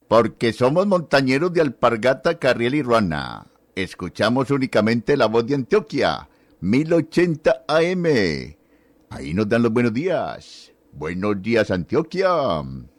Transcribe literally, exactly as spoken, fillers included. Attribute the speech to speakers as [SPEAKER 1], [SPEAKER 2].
[SPEAKER 1] Porque somos montañeros de Alpargata, Carriel y Ruana. Escuchamos únicamente la voz de Antioquia, mil ochenta A M. Ahí nos dan los buenos días. Buenos días, Antioquia.